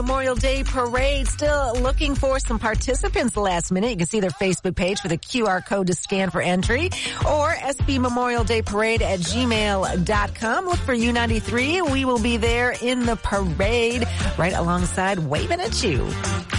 Memorial Day Parade. Still looking for some participants last minute. You can see their Facebook page for the QR code to scan for entry, or sbmemorialdayparade@gmail.com. Look for U93. We will be there in the parade right alongside waving at you.